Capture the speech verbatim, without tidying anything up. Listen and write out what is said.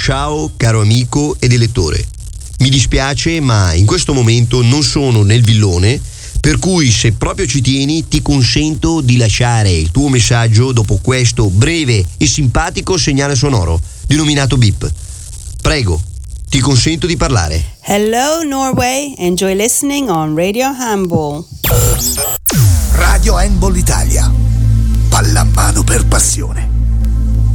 ciao caro amico ed elettore. Mi dispiace, ma in questo momento non sono nel villone, per cui se proprio ci tieni ti consento di lasciare il tuo messaggio dopo questo breve e simpatico segnale sonoro, denominato beep. Prego, ti consento di parlare. Hello Norway, enjoy listening on Radio Handball. Radio Handball Italia, pallamano per passione.